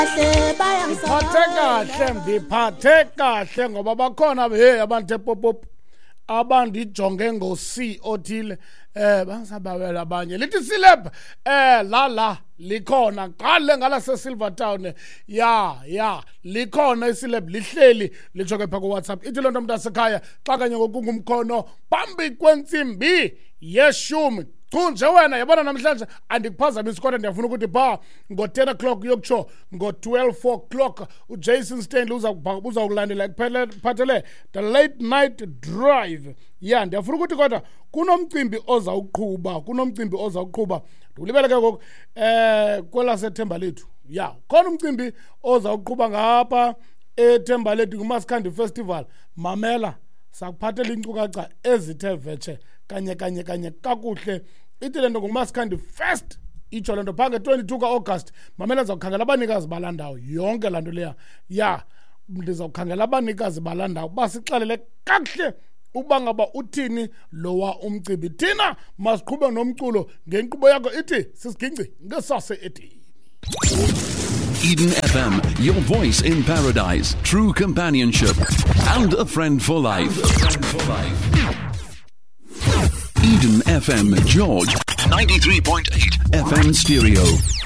Ndiphathe kahle ngoba bakhona abantu epopop abandijonge ngo-C othile basabawela abanye lithi celeb la likhona qale ngala seSilvertown ya likhona iceleb lihleli lijonge pha ku-WhatsApp ithi loo nto mntasekhaya xa kanye ngokungumkhono phambi kwentsimbi yeshumi kunje wena yabona namhlanje andikuphazamisi kodwa ndiyafuna ukuthi ngo-10 o'clock yokutsho ngo-12 o'clock uJason Stanley uzawukulandela kuphathele the late night drive ndiyafuna ukuthi kodwa kunomcimbi ozawuqhuba ndikulibele ke ngoku kwelaseThemba Lethu khona umcimbi ozawuqhuba ngapha eThemba Lethu nguMaskandi Festival mamela sakuphathela inkcukacha ezithe vetshe kanye kakuhle ithi le nto nguMaskandi Fest itsho le nto phaa nge-22 ka-August mamela zawukhangela abanikazi balandawo yonke laa nto leya ndizawukhangela abanikazi balandawo basixelele kakuhle ukuba ngaba uthini lowa umcimbi thina masiqhube nomculo ngenkqubo yakho ithi sisigingci ngesase edini. Eden FM, your voice in paradise, true companionship, and a friend for life. Eden FM, George, 93.8 FM stereo.